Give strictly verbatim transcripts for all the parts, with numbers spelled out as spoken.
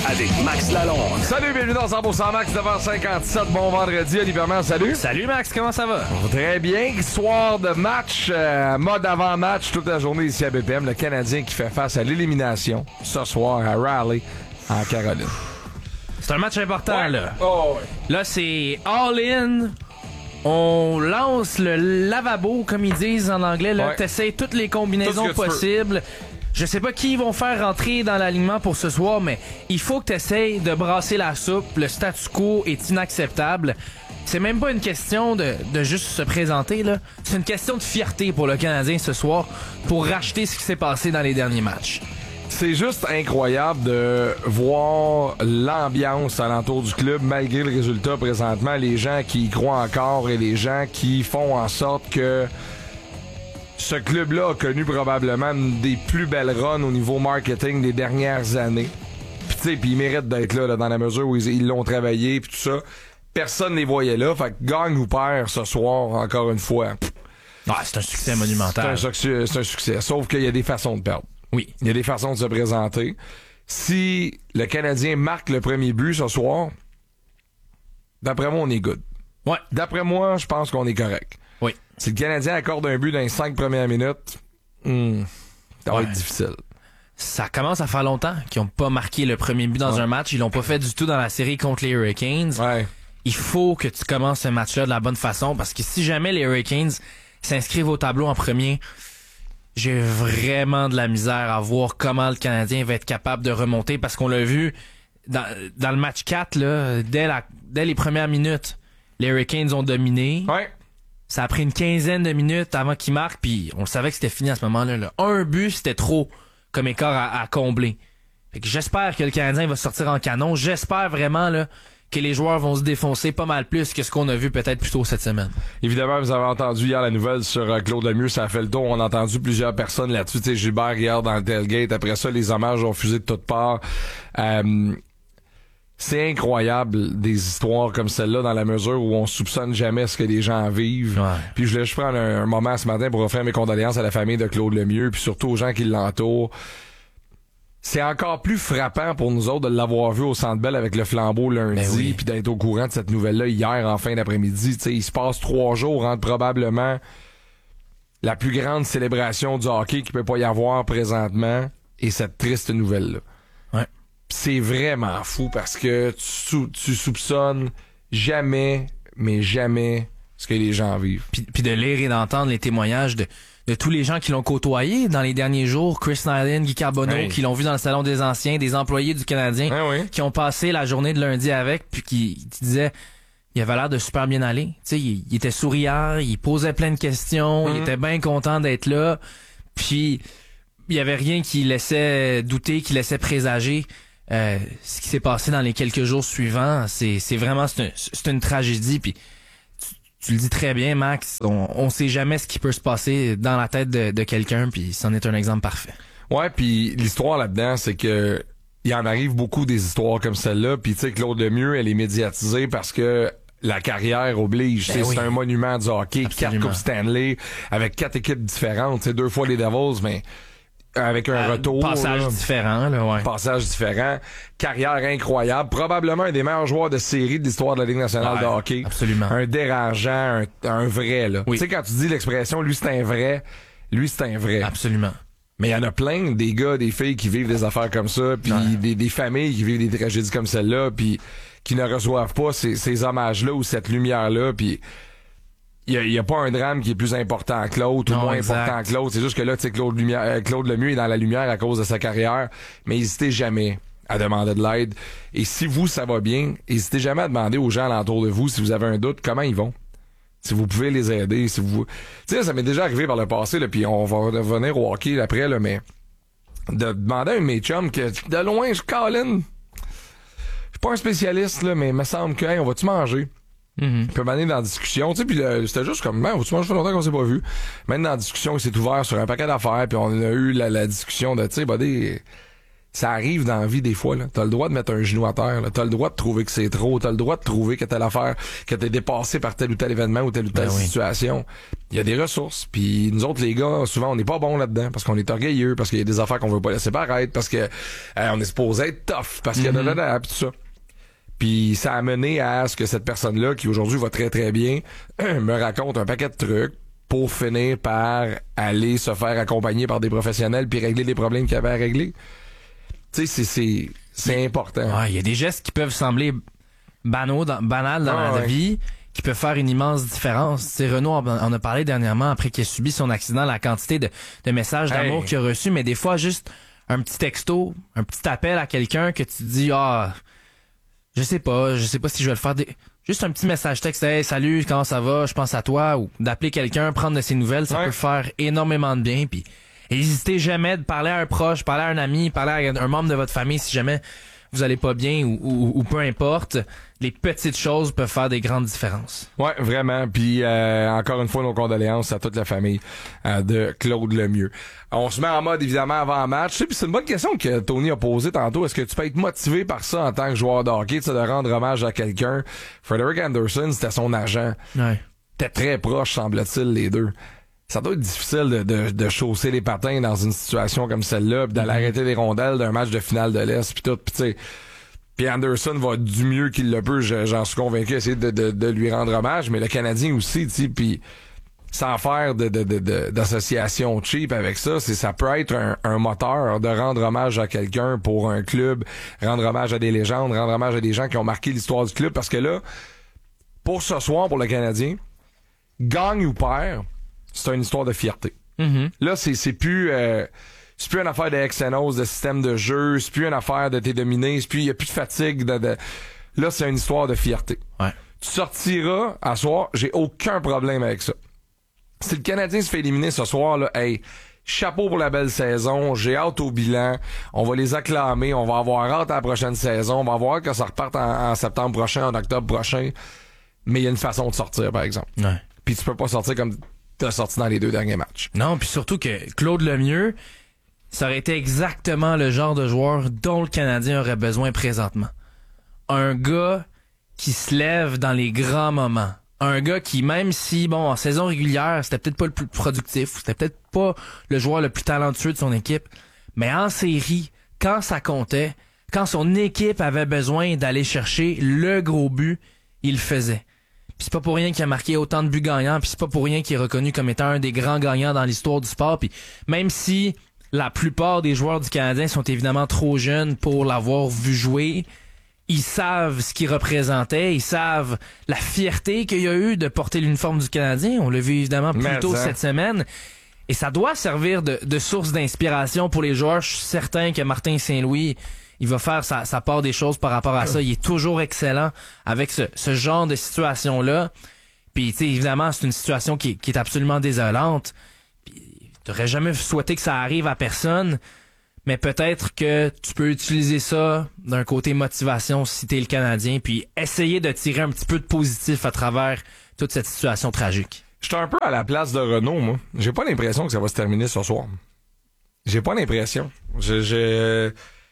avec Max Lalonde. Salut, bienvenue dans cent pour cent Max, neuf heures cinquante-sept. Bon vendredi, Olivier Perman, salut. Salut Max, comment ça va? Très bien. Soir de match, euh, mode avant-match toute la journée ici à B P M. Le Canadien qui fait face à l'élimination ce soir à Raleigh, en Caroline. C'est un match important, Ouais. là. Oh, ouais. Là, c'est all-in. On lance le lavabo, comme ils disent en anglais. Là, Ouais. t'essayes toutes les combinaisons Tout ce que tu possibles. Je sais pas qui ils vont faire rentrer dans l'alignement pour ce soir, mais il faut que t'essayes de brasser la soupe. Le statu quo est inacceptable. C'est même pas une question de, de juste se présenter, là. C'est une question de fierté pour le Canadien ce soir pour racheter ce qui s'est passé dans les derniers matchs. C'est juste incroyable de voir l'ambiance alentour du club malgré le résultat présentement. Les gens qui y croient encore et les gens qui font en sorte que ce club-là a connu probablement une des plus belles runs au niveau marketing des dernières années. Puis tu sais, puis ils méritent d'être là, là dans la mesure où ils ils l'ont travaillé puis tout ça. Personne ne les voyait là. Fait que gagne ou perd ce soir, encore une fois. Pff, Ah, c'est un succès c'est monumental. un, succès, c'est un succès. Sauf qu'il y a des façons de perdre. Oui. Il y a des façons de se présenter. Si le Canadien marque le premier but ce soir, d'après moi, on est good. Ouais. D'après moi, je pense qu'on est correct. Oui. Si le Canadien accorde un but dans les cinq premières minutes, hmm, ça va Ouais. être difficile. Ça commence à faire longtemps qu'ils n'ont pas marqué le premier but dans Ouais. un match. Ils l'ont pas fait du tout dans la série contre les Hurricanes. Ouais. Il faut que tu commences ce match-là de la bonne façon parce que si jamais les Hurricanes s'inscrivent au tableau en premier, j'ai vraiment de la misère à voir comment le Canadien va être capable de remonter parce qu'on l'a vu dans, dans le match quatre, là, dès, la, dès les premières minutes, les Hurricanes ont dominé. Ouais. Ça a pris une quinzaine de minutes avant qu'ils marquent, puis on savait que c'était fini à ce moment-là. Là. Un but, c'était trop comme écart à, à combler. Fait que j'espère que le Canadien va sortir en canon. J'espère vraiment là que les joueurs vont se défoncer pas mal plus que ce qu'on a vu peut-être plus tôt cette semaine. Évidemment, vous avez entendu hier la nouvelle sur euh, Claude Lemieux, ça a fait le tour. On a entendu plusieurs personnes là-dessus. Tu sais, Gilbert hier dans le tailgate. Après ça, les hommages ont fusé de toutes parts. Euh, c'est incroyable des histoires comme celle-là dans la mesure où on soupçonne jamais ce que les gens vivent. Ouais. Puis je voulais juste prendre un, un moment ce matin pour offrir mes condoléances à la famille de Claude Lemieux puis surtout aux gens qui l'entourent. C'est encore plus frappant pour nous autres de l'avoir vu au Centre Bell avec le flambeau lundi Ben oui. puis d'être au courant de cette nouvelle-là hier en fin d'après-midi. Tu sais, il se passe trois jours entre probablement la plus grande célébration du hockey qu'il peut pas y avoir présentement et cette triste nouvelle-là. Ouais. C'est vraiment fou parce que tu, sou- tu soupçonnes jamais, mais jamais ce que les gens vivent. Puis, puis de lire et d'entendre les témoignages de, de tous les gens qui l'ont côtoyé dans les derniers jours, Chris Nyland, Guy Carbonneau, Hey. qui l'ont vu dans le salon des anciens, des employés du Canadien, Ah oui. qui ont passé la journée de lundi avec, puis qui, qui disaient il avait l'air de super bien aller. Tu sais, il, il était souriant, il posait plein de questions, Mhm. il était bien content d'être là, puis il y avait rien qui laissait douter, qui laissait présager euh, ce qui s'est passé dans les quelques jours suivants. C'est, c'est vraiment c'est, un- c'est une tragédie, puis tu, tu le dis très bien, Max. On, on sait jamais ce qui peut se passer dans la tête de, de quelqu'un, puis c'en est un exemple parfait. Ouais, puis l'histoire là-dedans, c'est que il en arrive beaucoup des histoires comme celle-là. Puis tu sais, Claude Lemieux, elle est médiatisée parce que la carrière oblige. Ben Tu sais, oui. C'est un monument du hockey, quatre Absolument. Coupes Stanley, avec quatre équipes différentes. Tu sais, deux fois les Devils, mais avec un Euh, retour. Passage là. différent, là, ouais. Passage différent, carrière incroyable, probablement un des meilleurs joueurs de série de l'histoire de la Ligue nationale Ouais, de hockey. absolument. Un dérangeant, un, un vrai, là. Oui. Tu sais, quand tu dis l'expression, lui c'est un vrai, lui c'est un vrai. Absolument. Mais il y en a plein, des gars, des filles qui vivent des affaires comme ça, puis Ouais. des, des familles qui vivent des tragédies comme celle-là, puis qui ne reçoivent pas ces, ces hommages-là ou cette lumière-là, puis il y a, y a pas un drame qui est plus important que l'autre ou Non, moins exact. important que l'autre. C'est juste que là, tu sais, Claude, Lumière, euh, Claude Lemieux est dans la lumière à cause de sa carrière, mais n'hésitez jamais à demander de l'aide. Et si vous, ça va bien, n'hésitez jamais à demander aux gens alentour de vous, si vous avez un doute, comment ils vont. Si vous pouvez les aider, si vous... Tu sais, ça m'est déjà arrivé par le passé, là, puis on va revenir au hockey après, là, mais de demander à un de mes chums que, de loin, je câline. Je suis pas un spécialiste, là, mais il me semble que, hey, on va-tu manger? Mhm. Puis m'amener dans la discussion, tu sais, puis le- c'était juste comme, ben, tu manges, ça fait longtemps qu'on s'est pas vu. Même dans la discussion, il s'est ouvert sur un paquet d'affaires, puis on a eu la, la discussion de, tu sais, buddy, Ça arrive dans la vie des fois, là. T'as le droit de mettre un genou à terre, là. T'as le droit de trouver que c'est trop. T'as le droit de trouver que telle affaire, que t'es dépassé par tel ou tel événement ou telle ou telle ben situation. Il y a des ressources. Puis nous autres, les gars, souvent, on n'est pas bons là-dedans parce qu'on est orgueilleux, parce qu'il y a des affaires qu'on veut pas laisser paraître, parce que euh, on est supposé être tough, parce qu'il y a Mm-hmm. de la tout ça. Puis ça a mené à ce que cette personne-là, qui aujourd'hui va très très bien, me raconte un paquet de trucs pour finir par aller se faire accompagner par des professionnels puis régler les problèmes qu'il y avait à régler. Tu sais, c'est, c'est, c'est important. Ouais, il y a des gestes qui peuvent sembler banaux dans, banals dans Ah, la ouais. vie, qui peuvent faire une immense différence. C'est Renaud en en a parlé dernièrement après qu'il a subi son accident, la quantité de, de messages d'amour Hey. qu'il a reçus, mais des fois juste un petit texto, un petit appel à quelqu'un que tu te dis ah je sais pas, je sais pas si je vais le faire des... juste un petit message texte, hey salut, comment ça va, je pense à toi, ou d'appeler quelqu'un, prendre de ses nouvelles, ça Ouais. peut faire énormément de bien, puis n'hésitez jamais de parler à un proche, parler à un ami, parler à un membre de votre famille si jamais vous allez pas bien ou, ou, ou peu importe. Les petites choses peuvent faire des grandes différences. Ouais, vraiment. Puis euh, encore une fois, nos condoléances à toute la famille euh, de Claude Lemieux. On se met en mode évidemment avant match. Tu sais, puis c'est une bonne question que Tony a posée tantôt. Est-ce que tu peux être motivé par ça en tant que joueur de hockey, tu sais, de rendre hommage à quelqu'un? Frederick Anderson, c'était son agent. Ouais. T'es très proche, semble-t-il, les deux. Ça doit être difficile de, de, de chausser les patins dans une situation comme celle-là, puis d'aller Mm-hmm. arrêter des rondelles d'un match de finale de l'Est, puis tout, puis tu sais. Puis Anderson va du mieux qu'il le peut, je- j'en suis convaincu, essayer de, de, de lui rendre hommage, mais le Canadien aussi, tu sais, puis sans faire de, de, de, de- d'association cheap avec ça, c'est ça peut être un, un moteur de rendre hommage à quelqu'un pour un club, rendre hommage à des légendes, rendre hommage à des gens qui ont marqué l'histoire du club, parce que là, pour ce soir, pour le Canadien, gagne ou perd, c'est une histoire de fierté. Mm-hmm. Là, c'est, c'est plus euh, c'est plus une affaire de X and O's, de système de jeu, c'est plus une affaire de t'es dominé, c'est plus, il y a plus de fatigue. De, de... Là, c'est une histoire de fierté. Ouais. Tu sortiras à soir, j'ai aucun problème avec ça. Si le Canadien se fait éliminer ce soir, là, hey, chapeau pour la belle saison, j'ai hâte au bilan, on va les acclamer, on va avoir hâte à la prochaine saison, on va voir que ça reparte en, en septembre prochain, en octobre prochain, mais il y a une façon de sortir, par exemple. Ouais. Puis tu peux pas sortir comme t'as sorti dans les deux derniers matchs. Non, puis surtout que Claude Lemieux, ça aurait été exactement le genre de joueur dont le Canadien aurait besoin présentement. Un gars qui se lève dans les grands moments. Un gars qui, même si, bon, en saison régulière, c'était peut-être pas le plus productif, c'était peut-être pas le joueur le plus talentueux de son équipe, mais en série, quand ça comptait, quand son équipe avait besoin d'aller chercher le gros but, il le faisait. Puis c'est pas pour rien qu'il a marqué autant de buts gagnants, puis c'est pas pour rien qu'il est reconnu comme étant un des grands gagnants dans l'histoire du sport. Puis même si la plupart des joueurs du Canadien sont évidemment trop jeunes pour l'avoir vu jouer, ils savent ce qu'il représentait, ils savent la fierté qu'il y a eu de porter l'uniforme du Canadien. On l'a vu évidemment plus Mais tôt ça. cette semaine. Et ça doit servir de, de source d'inspiration pour les joueurs. Je suis certain que Martin Saint-Louis, il va faire sa, sa part des choses par rapport à ça. Il est toujours excellent avec ce, ce genre de situation-là. Puis, tu sais, évidemment, c'est une situation qui, qui est absolument désolante. Puis, t'aurais jamais souhaité que ça arrive à personne. Mais peut-être que tu peux utiliser ça d'un côté motivation si t'es le Canadien, puis essayer de tirer un petit peu de positif à travers toute cette situation tragique. J'étais un peu à la place de Renaud, moi. J'ai pas l'impression que ça va se terminer ce soir. J'ai pas l'impression. Je, je,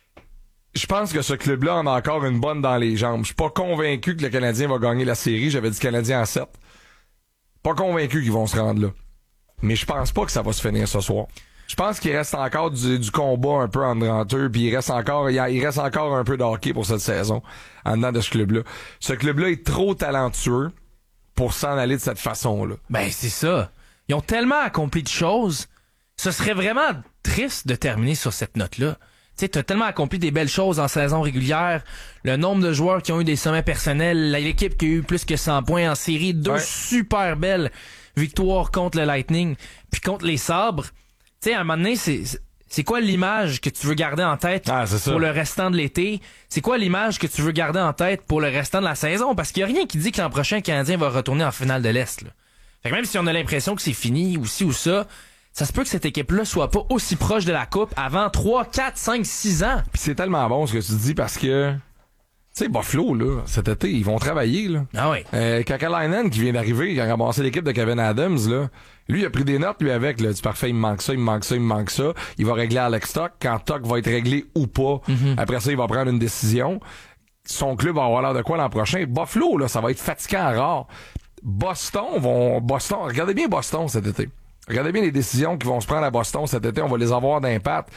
je pense que ce club-là en a encore une bonne dans les jambes. Je suis pas convaincu que le Canadien va gagner la série. J'avais dit Canadien en sept. Pas convaincu qu'ils vont se rendre là. Mais je pense pas que ça va se finir ce soir. Je pense qu'il reste encore du, du combat un peu entre eux, puis il reste encore, il, y a, il reste encore un peu de hockey pour cette saison en dedans de ce club-là. Ce club-là est trop talentueux pour s'en aller de cette façon-là. Ben, c'est ça. Ils ont tellement accompli de choses. Ce serait vraiment triste de terminer sur cette note-là. Tu sais, t'as tellement accompli des belles choses en saison régulière. Le nombre de joueurs qui ont eu des sommets personnels, l'équipe qui a eu plus que cent points en série, deux Ouais. super belles victoires contre le Lightning, puis contre les Sabres. Tu sais, à un moment donné, c'est, c'est quoi l'image que tu veux garder en tête Ah, c'est ça. pour le restant de l'été? C'est quoi l'image que tu veux garder en tête pour le restant de la saison? Parce qu'il n'y a rien qui dit que l'an prochain, le Canadien va retourner en finale de l'Est. Là. Fait que même si on a l'impression que c'est fini ou ci ou ça, ça se peut que cette équipe-là soit pas aussi proche de la Coupe avant trois, quatre, cinq, six ans. Puis c'est tellement bon ce que tu dis parce que tu Tu sais, Buffalo, là, cet été, ils vont travailler, là. Ah oui. Euh, Kakalainen, qui vient d'arriver, il a ramassé l'équipe de Kevin Adams, là. Lui, il a pris des notes, lui, avec, là. Du parfait, il me manque ça, il me manque ça, il me manque ça. Il va régler Alex Tuch. Quand Tuch va être réglé ou pas, mm-hmm. après ça, il va prendre une décision. Son club va avoir l'air de quoi l'an prochain? Buffalo, là, ça va être fatigant rare. Boston vont, Boston, regardez bien Boston cet été. Regardez bien les décisions qui vont se prendre à Boston cet été. On va les avoir d'impact.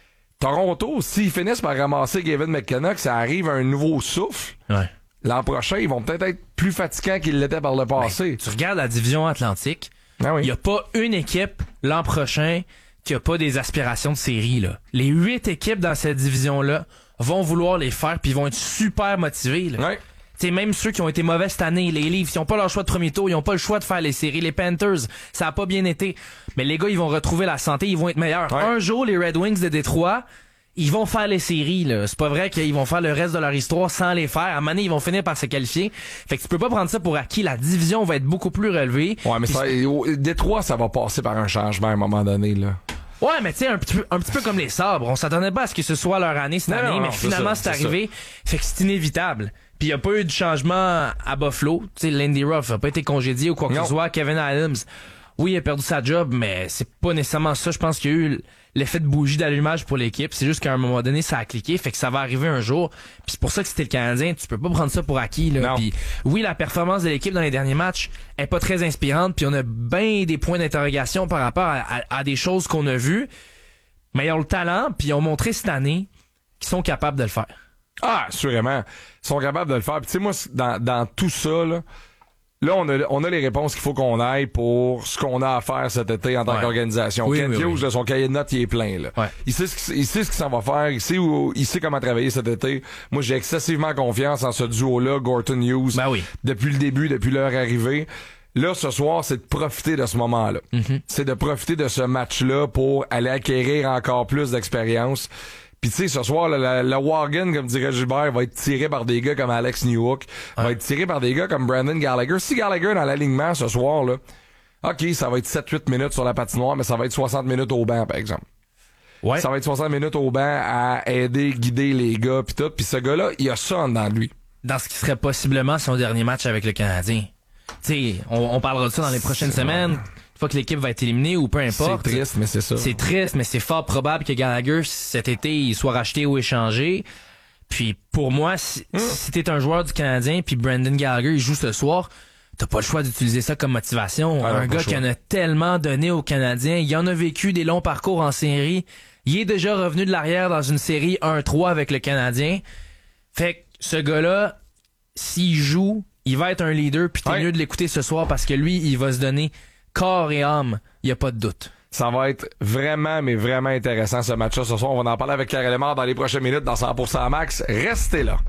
Toronto, s'ils finissent par ramasser Gavin McKenna, que ça arrive à un nouveau souffle, ouais. l'an prochain, ils vont peut-être être plus fatigants qu'ils l'étaient par le passé. Ben, tu regardes la division Atlantique, il ah oui. n'y a pas une équipe l'an prochain qui a pas des aspirations de série. Là. Les huit équipes dans cette division-là vont vouloir les faire puis ils vont être super motivés. Là. Ouais. T'sais, même ceux qui ont été mauvais cette année, les Leafs, ils ont pas leur choix de premier tour, ils ont pas le choix de faire les séries. Les Panthers, ça a pas bien été. Mais les gars, ils vont retrouver la santé, ils vont être meilleurs. Ouais. Un jour, les Red Wings de Détroit, ils vont faire les séries, là. C'est pas vrai qu'ils vont faire le reste de leur histoire sans les faire. À un moment donné, ils vont finir par se qualifier. Fait que tu peux pas prendre ça pour acquis. La division va être beaucoup plus relevée. Ouais, mais ça, Détroit, ça va passer par un changement à un moment donné, là. Ouais, mais tu sais, un petit peu, un petit peu comme les Sabres. On s'attendait pas à ce que ce soit leur année cette non, année, non, mais non, finalement, c'est, ça, c'est arrivé. Ça. Fait que c'est inévitable. Puis il y a pas eu de changement à Buffalo. Tu sais, Lindy Ruff a pas été congédié ou quoi que ce soit. Kevin Adams, oui, il a perdu sa job, mais c'est pas nécessairement ça. Je pense qu'il y a eu l'effet de bougie d'allumage pour l'équipe. C'est juste qu'à un moment donné, ça a cliqué. Fait que ça va arriver un jour. Puis c'est pour ça que c'était le Canadien. Tu peux pas prendre ça pour acquis, là. Puis oui, la performance de l'équipe dans les derniers matchs est pas très inspirante. Puis on a bien des points d'interrogation par rapport à, à, à des choses qu'on a vues. Mais ils ont le talent, puis ils ont montré cette année qu'ils sont capables de le faire. Ah, assurément. Ils sont capables de le faire. Puis tu sais, moi, dans, dans tout ça, là, là on, a, on a les réponses qu'il faut qu'on aille pour ce qu'on a à faire cet été en tant ouais. qu'organisation. Oui, Ken oui, Hughes, oui. son cahier de notes, il est plein. Là. Ouais. Il, sait ce, il sait ce qu'il s'en va faire. Il sait, où, il sait comment travailler cet été. Moi, j'ai excessivement confiance en ce duo-là, Gorton Hughes, ben oui. depuis le début, depuis leur arrivée. Là, ce soir, c'est de profiter de ce moment-là. Mm-hmm. C'est de profiter de ce match-là pour aller acquérir encore plus d'expérience. Puis tu sais, ce soir, le, le, le wagon, comme dirait Gilbert, va être tiré par des gars comme Alex Newhook, ouais. va être tiré par des gars comme Brandon Gallagher. Si Gallagher est dans l'alignement ce soir, là, OK, ça va être sept huit minutes sur la patinoire, mais ça va être soixante minutes au banc, par exemple. Ouais. Ça va être soixante minutes au banc à aider, guider les gars, puis tout. Puis ce gars-là, il a ça en dedans de lui. Dans ce qui serait possiblement son dernier match avec le Canadien. Tu sais, on, on parlera de ça dans les prochaines c'est semaines. Une fois que l'équipe va être éliminée ou peu importe. C'est triste, mais c'est ça. C'est triste, mais c'est fort probable que Gallagher, cet été, il soit racheté ou échangé. Puis pour moi, si, mmh. si t'es un joueur du Canadien, puis Brandon Gallagher, il joue ce soir, t'as pas le choix d'utiliser ça comme motivation. Ah, un non, gars qui en a tellement donné aux Canadiens, il en a vécu des longs parcours en série. Il est déjà revenu de l'arrière dans une série un trois avec le Canadien. Fait que ce gars-là, s'il joue, il va être un leader, puis t'es ouais. mieux de l'écouter ce soir parce que lui, il va se donner corps et âme, il y a pas de doute. Ça va être vraiment, mais vraiment intéressant ce match-là ce soir. On va en parler avec Karel Lemar dans les prochaines minutes dans cent pour cent Max. Restez là.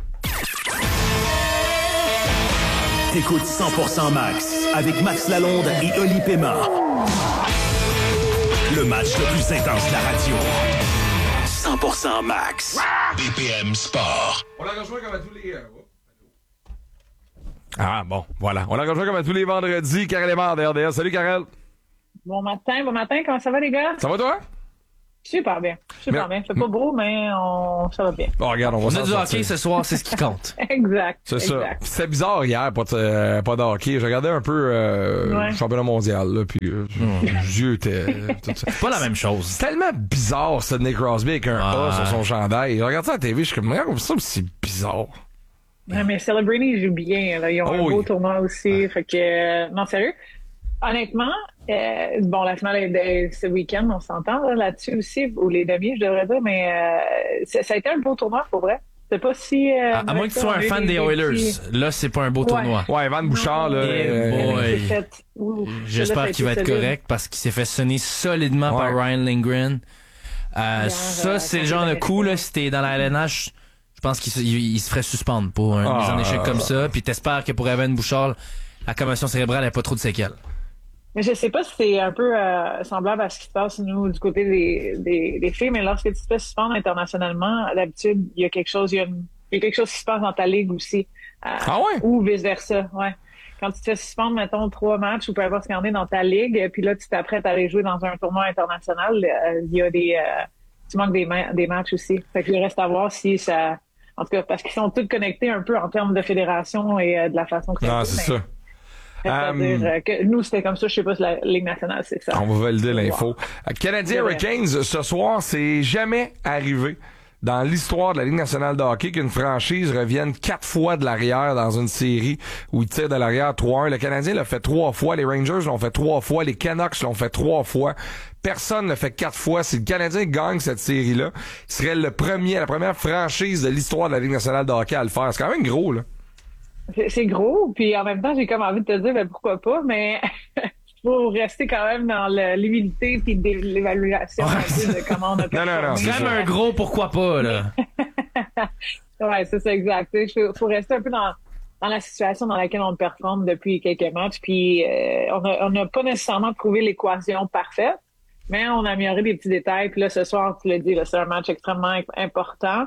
T'écoutes cent pour cent Max avec Max Lalonde et Oli Pema. Le match le plus intense de la radio. cent pour cent Max. B P M Sport. On la rejoint comme à tous les... Ah bon, voilà. On la rejoint comme à tous les vendredis. Karel Lemar de R D S. Salut Karel. Bon matin, bon matin. Comment ça va les gars? Ça va toi? Super bien. Super mais... bien. C'est pas beau, mais on... ça va bien. Bon, regarde, on va on a du hockey ce soir, c'est ce qui compte. Exact. C'est exact. ça. C'est bizarre hier, pas de, euh, pas de hockey. Je regardais un peu euh, ouais. le championnat mondial, là, puis euh, mm. Dieu était... C'est pas la même chose. C'est tellement bizarre, ça, de Nick Crosby avec un ah. A sur son chandail. Je regarde ça à la T V, je suis comme, regarde ça, c'est bizarre. Ouais, mais Celebrini joue bien. Là. Ils ont oh, un beau oui. tournoi aussi. Ouais. Fait que, euh, non, sérieux. Honnêtement, euh, bon, la finale de ce week-end, on s'entend là, là-dessus aussi, ou les demi, je devrais dire, mais euh, ça, ça a été un beau tournoi, pour vrai. C'est pas si... Euh, à, à moins que tu sois un fan des Oilers, petits... là, c'est pas un beau tournoi. Ouais, ouais Van Bouchard, là... Euh, fait... J'espère qu'il va être solide. Correct, parce qu'il s'est fait sonner solidement ouais. par Ryan Lindgren. Euh, Bien, ça, euh, c'est le genre de coup, là, si t'es dans la L N H... Je pense qu'il il, il se ferait suspendre pour une mise en échec comme ça. Puis t'espères que pour Evan Bouchard, la commotion cérébrale n'a pas trop de séquelles. Mais je sais pas si c'est un peu euh, semblable à ce qui se passe nous du côté des, des, des filles, mais lorsque tu te fais suspendre internationalement, d'habitude, il y a quelque chose, il y a, une, il y a quelque chose qui se passe dans ta ligue aussi. Euh, ah ouais? Ou vice-versa, ouais. Quand tu te fais suspendre, mettons, trois matchs ou peu importe ce qu'il y en a dans ta ligue, puis là, tu t'apprêtes à aller jouer dans un tournoi international, euh, il y a des... Euh, tu manques des, ma- des matchs aussi. Fait qu'il reste à voir si ça... En tout cas, parce qu'ils sont tous connectés un peu en termes de fédération et euh, de la façon que Non, c'est ça. Um, dire euh, que nous, c'était comme ça. Je sais pas si la Ligue nationale, c'est ça. On va valider l'info. Canadien Ouais. Hurricanes, ce soir, c'est jamais arrivé dans l'histoire de la Ligue nationale de hockey qu'une franchise revienne quatre fois de l'arrière dans une série où ils tirent de l'arrière trois un. Le Canadien l'a fait trois fois, les Rangers l'ont fait trois fois, les Canucks l'ont fait trois fois. Personne ne fait quatre fois. Si le Canadien gagne cette série-là, il serait le premier, la première franchise de l'histoire de la Ligue nationale de hockey à le faire. C'est quand même gros, là. C'est, c'est gros, puis en même temps, j'ai comme envie de te dire, ben pourquoi pas, mais faut rester quand même dans le, l'humilité puis de l'évaluation Ouais. un peu de comment on a Non, non, non, C'est quand même un gros pourquoi pas, là. Ouais, c'est ça, exact. Il faut, faut rester un peu dans, dans la situation dans laquelle on performe depuis quelques matchs, puis euh, on a, on n'a pas nécessairement trouvé l'équation parfaite, mais on a amélioré des petits détails, puis là, ce soir, tu l'as dit, là, c'est un match extrêmement important.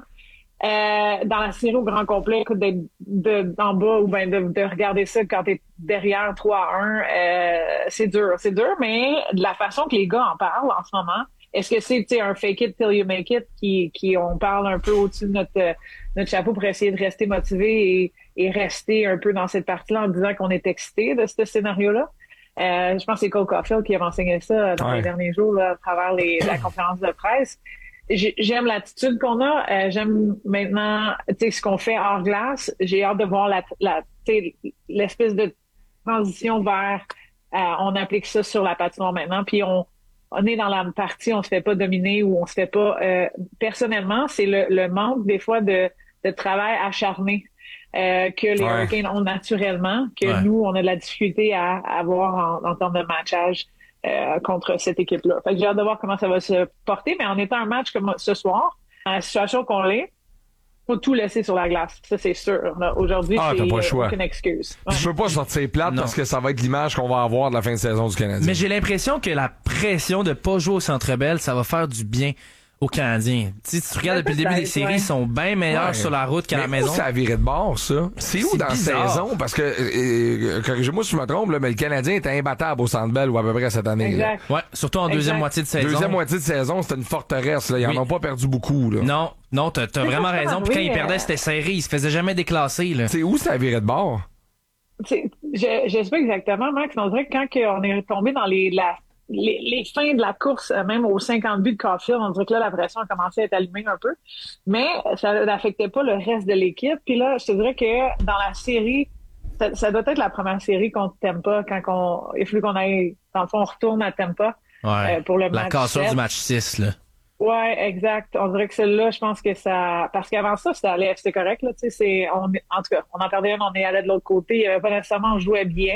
Euh, dans la série au grand complet, écoute, d'être de, d'en bas ou ben de, de regarder ça quand t'es derrière trois à un, euh, c'est dur, c'est dur, mais de la façon que les gars en parlent en ce moment, est-ce que c'est, tu sais, un fake it till you make it qui, qui on parle un peu au-dessus de notre, notre chapeau pour essayer de rester motivé et, et rester un peu dans cette partie-là en disant qu'on est excité de ce scénario-là? Euh, je pense que c'est Cole Caulfield qui a enseigné ça dans Ouais. les derniers jours là, à travers les, la conférence de presse. J'aime l'attitude qu'on a. Euh, j'aime maintenant, tu sais, ce qu'on fait hors glace. J'ai hâte de voir la, la, tu sais, l'espèce de transition vers, euh, on applique ça sur la patinoire maintenant. Puis on, on est dans la partie, on se fait pas dominer ou on se fait pas. Euh, personnellement, c'est le, le manque des fois de, de travail acharné euh, que les Ouais. Hurricanes ont naturellement, que Ouais. nous on a de la difficulté à, à avoir en, en termes de matchage. Euh, contre cette équipe-là. Fait que j'ai hâte de voir comment ça va se porter, mais en étant un match comme ce soir, dans la situation qu'on l'est, faut tout laisser sur la glace. Ça, c'est sûr. Là, aujourd'hui, Ah, c'est t'as pas le choix. aucune excuse. Ouais. Je peux pas sortir plate Non. parce que ça va être l'image qu'on va avoir de la fin de saison du Canadien. Mais j'ai l'impression que la pression de pas jouer au Centre Bell, ça va faire du bien aux Canadiens. Tu sais, si tu regardes Ouais, depuis le début des peut-être, séries, ouais. ils sont bien meilleurs Ouais. sur la route qu'à Mais la maison. où ça a viré de bord, ça? C'est où C'est dans la bizarre. saison? Parce que, euh, euh, corrigez-moi si je me trompe, là, mais le Canadien était imbattable au Centre Bell ou à peu près cette année. là. Exact. Ouais, surtout en deuxième Exact. moitié de saison. Deuxième moitié de saison, c'était une forteresse. Là. Ils Oui. en ont pas perdu beaucoup. Là. Non, non, t'as, t'as Mais vraiment ça, ça raison. va Puis quand arriver, ils perdaient, euh, c'était serré. Ils se faisaient jamais déclasser, là. C'est où ça a viré de bord? C'est- Je, je sais pas exactement, Max, mais on dirait que quand que on est tombé dans les, la, les, les fins de la course, euh, même aux cinquante buts de Caulfield, on dirait que là, la pression a commencé à être allumée un peu. Mais ça n'affectait pas le reste de l'équipe. Puis là, je te dirais que dans la série, ça, ça doit être la première série contre Tampa, quand on, il a fallu qu'on aille, dans le fond, on retourne à Tampa Ouais. euh, pour le La match cassure sept. du match six, là. Ouais, exact. On dirait que celle-là, je pense que ça, parce qu'avant ça, c'était allé, c'était correct, là, tu sais, c'est, on, en tout cas, on en perdait un, on est allé de l'autre côté. Il y avait pas nécessairement, on jouait bien.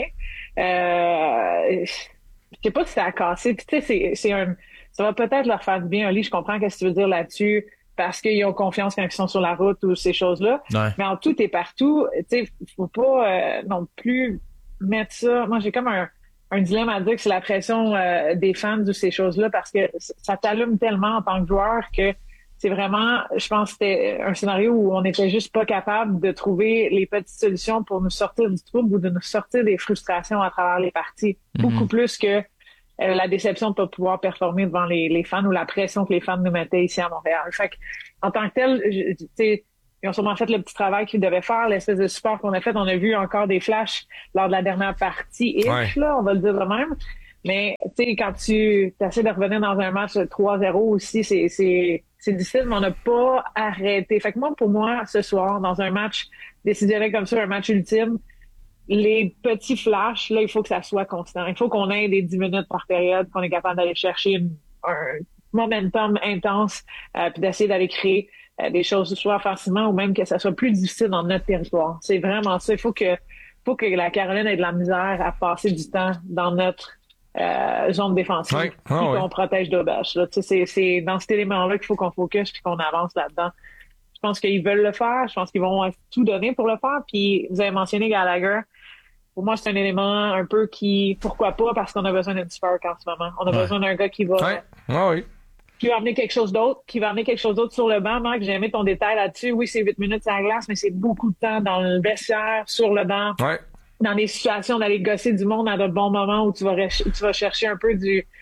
Euh, je sais pas si ça a cassé. Puis, tu sais, c'est, c'est un, ça va peut-être leur faire du bien, Oli. Je comprends ce que tu veux dire là-dessus, parce qu'ils ont confiance quand ils sont sur la route ou ces choses-là. Ouais. Mais en tout et partout, tu sais, faut pas, euh, non plus mettre ça. Moi, j'ai comme un, un dilemme à dire que c'est la pression euh, des fans de ces choses-là parce que ça t'allume tellement en tant que joueur que c'est vraiment, je pense que c'était un scénario où on n'était juste pas capable de trouver les petites solutions pour nous sortir du trouble ou de nous sortir des frustrations à travers les parties. Mm-hmm. Beaucoup plus que euh, la déception de pas pouvoir performer devant les, les fans ou la pression que les fans nous mettaient ici à Montréal. Fait que, en tant que tel, je- tu sais, ils ont sûrement fait le petit travail qu'ils devaient faire, l'espèce de support qu'on a fait. On a vu encore des flashs lors de la dernière partie, ish, Ouais. là, on va le dire de même. Mais, tu sais, quand tu essaies de revenir dans un match de trois zéro aussi, c'est, c'est, c'est difficile, mais on n'a pas arrêté. Fait que moi, pour moi, ce soir, dans un match décisionnel comme ça, un match ultime, les petits flashs, là, il faut que ça soit constant. Il faut qu'on ait des dix minutes par période, qu'on est capable d'aller chercher une, un momentum intense, euh, puis d'essayer d'aller créer euh, des choses soit facilement ou même que ça soit plus difficile dans notre territoire. C'est vraiment ça. Il faut que, faut que la Caroline ait de la misère à passer du temps dans notre euh, zone défensive, Ouais. puis Ah ouais. qu'on protège Dobach. Là, tu sais, c'est, c'est dans cet élément-là qu'il faut qu'on focus puis qu'on avance là-dedans. Je pense qu'ils veulent le faire. Je pense qu'ils vont tout donner pour le faire. Puis vous avez mentionné Gallagher. Pour moi, c'est un élément un peu qui, pourquoi pas, parce qu'on a besoin d'une spark en ce moment. On a Ouais. besoin d'un gars qui va, Ouais. Ah oui. qui va amener quelque chose d'autre, qui va amener quelque chose d'autre sur le banc. Marc, j'ai aimé ton détail là-dessus. Oui, c'est huit minutes sur la glace, mais c'est beaucoup de temps dans le vestiaire, sur le banc, Ouais. dans des situations d'aller gosser du monde à de bons moments où tu vas, rech- tu vas chercher un peu du, tu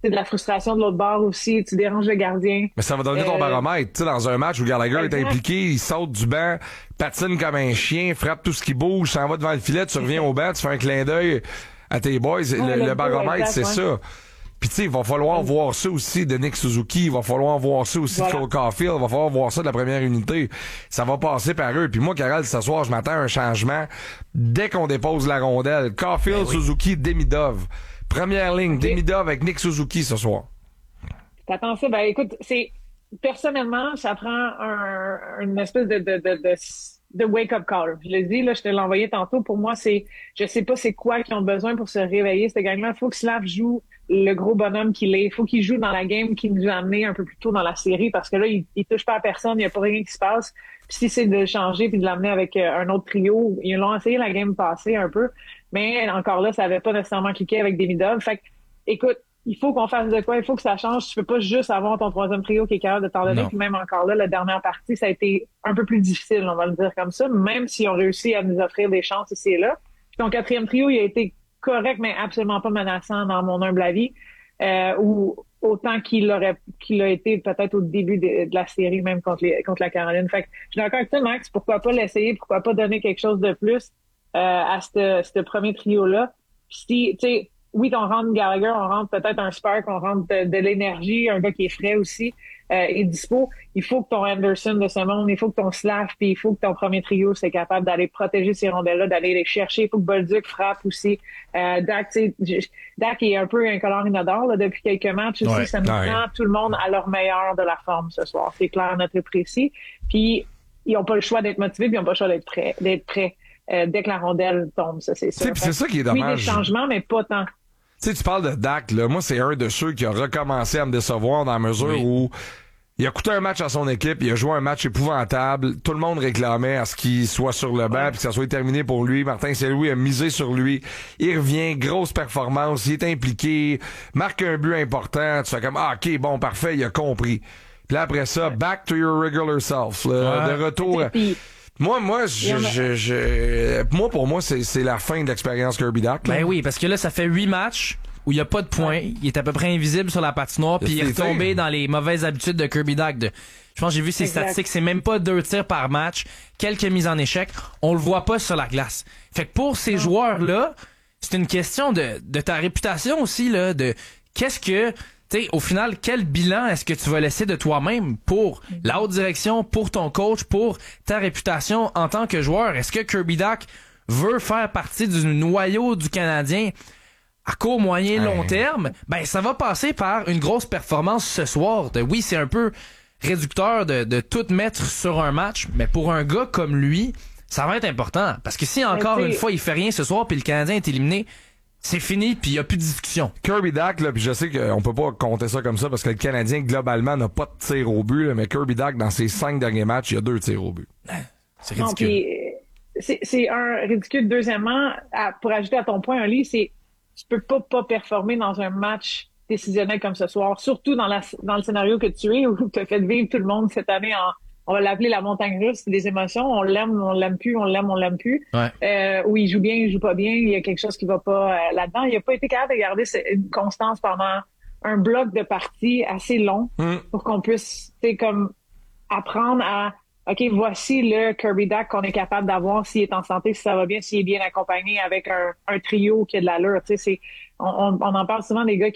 c'est de la frustration de l'autre bord aussi, tu déranges le gardien. Mais ça va donner ton Euh, baromètre. Tu sais, dans un match où Gallagher est exact. impliqué, il saute du banc, patine comme un chien, frappe tout ce qui bouge, s'en va devant le filet, tu reviens au banc, tu fais un clin d'œil à tes boys. Ouais, le, le le baromètre, exact, c'est ouais. ça. Puis tu sais, il va falloir Ouais. voir ça aussi de Nick Suzuki, il va falloir voir ça aussi Voilà. de Cole Caulfield, il va falloir voir ça de la première unité. Ça va passer par eux. Puis moi, Carole, ce soir, je m'attends à un changement dès qu'on dépose la rondelle. Caulfield, Ben oui. Suzuki, Demidov. Première ligne, Ok. Demidov avec Nick Suzuki ce soir. T'attends ça? Ben écoute, c'est personnellement, ça prend un, une espèce de, de, de, de, de wake-up call. Je le dis, là, je te l'ai envoyé tantôt. Pour moi, c'est je sais pas c'est quoi qu'ils ont besoin pour se réveiller, cette gang-là. Il faut que Slav joue le gros bonhomme qu'il est. Il faut qu'il joue dans la game qu'il nous a amené un peu plus tôt dans la série, parce que là, il, il touche pas à personne, il n'y a pas rien qui se passe. Puis si c'est de le changer puis de l'amener avec euh, un autre trio, ils l'ont essayé la game passée un peu, mais encore là, ça avait pas nécessairement cliqué avec Demidov. Fait que, écoute, il faut qu'on fasse de quoi, il faut que ça change. Tu peux pas juste avoir ton troisième trio qui est capable de t'en donner. Non. Puis même encore là, la dernière partie, ça a été un peu plus difficile, on va le dire comme ça, même s'ils ont réussi à nous offrir des chances ici et là. Puis ton quatrième trio, il a été correct, mais absolument pas menaçant dans mon humble avis, euh, ou autant qu'il aurait qu'il a été peut-être au début de, de la série, même contre, les, contre la Caroline. Fait que je suis d'accord avec toi, Max, pourquoi pas l'essayer, pourquoi pas donner quelque chose de plus euh, à ce ce premier trio-là. Puis si, tu sais, oui, on rentre Gallagher, on rentre peut-être un Spark, on rentre de, de l'énergie, un gars qui est frais aussi, euh, et dispo. Il faut que ton Anderson de ce monde, il faut que ton Slav, puis il faut que ton premier trio soit capable d'aller protéger ces rondelles-là, d'aller les chercher. Il faut que Bolduc frappe aussi. Euh, Dak, tu sais, Dak est un peu incolore inodore là, depuis quelques matchs aussi. Ouais, ça nous ouais. prend tout le monde à leur meilleur de la forme ce soir. C'est clair, notre précis. Puis ils n'ont pas le choix d'être motivés, puis ils n'ont pas le choix d'être prêts, d'être prêts euh, dès que la rondelle tombe, ça c'est Tu sais, sûr. puis c'est ça qui est Oui, des dommage. changements, mais pas tant. Tu sais, tu parles de Dak, là. Moi, c'est un de ceux qui a recommencé à me décevoir dans la mesure Oui. où il a coûté un match à son équipe, il a joué un match épouvantable. Tout le monde réclamait à ce qu'il soit sur le banc, Ouais. puis que ça soit terminé pour lui. Martin Saint-Louis a misé sur lui. Il revient, grosse performance, il est impliqué, marque un but important. Tu fais comme, ah, OK, bon, parfait, il a compris. Puis là, après ça, back to your regular self. Là, Ouais. de retour. Puis, Moi, moi, je, Il y en a- je, je- moi, pour moi, c'est, c'est la fin de l'expérience Kirby Dak. là. Ben oui, parce que là, ça fait huit matchs où il n'y a pas de points. Il est à peu près invisible sur la patinoire, puis il est C'est retombé fait. dans les mauvaises habitudes de Kirby Dak. De, je pense que j'ai vu ses Exact. statistiques, c'est même pas deux tirs par match, quelques mises en échec. On le voit pas sur la glace. Fait que pour ces joueurs-là, c'est une question de, de ta réputation aussi, là, de qu'est-ce que... Tu sais, au final, quel bilan est-ce que tu vas laisser de toi-même pour la haute direction, pour ton coach, pour ta réputation en tant que joueur? Est-ce que Kirby Dak veut faire partie du noyau du Canadien à court, moyen, long Ouais. terme? Ben, ça va passer par une grosse performance ce soir. De, oui, c'est un peu réducteur de, de tout mettre sur un match, mais pour un gars comme lui, ça va être important. Parce que si encore Mais une t'sais- fois, il fait rien ce soir puis le Canadien est éliminé, c'est fini, puis il n'y a plus de discussion. Kirby Dak, là, puis je sais qu'on peut pas compter ça comme ça parce que le Canadien, globalement, n'a pas de tir au but, là, mais Kirby Dak, dans ses cinq derniers matchs, il y a deux tirs au but. C'est non, ridicule. puis, euh, c'est, c'est un ridicule. Deuxièmement, à- pour ajouter à ton point, Ali, c'est tu peux pas pas performer dans un match décisionnel comme ce soir, surtout dans la dans le scénario que tu es où tu as fait vivre tout le monde cette année en, on va l'appeler la montagne russe des émotions. On l'aime, on l'aime plus, on l'aime, on l'aime plus. Ouais. Euh, où il joue bien, il joue pas bien, il y a quelque chose qui va pas euh, là-dedans. Il a pas été capable de garder ce- une constance pendant un bloc de partie assez long Mm. pour qu'on puisse, tu sais, comme apprendre à, OK, voici le Kirby Dak qu'on est capable d'avoir s'il est en santé, si ça va bien, s'il est bien accompagné avec un, un trio qui a de l'allure. Tu sais, c'est, on, on, on en parle souvent des gars qui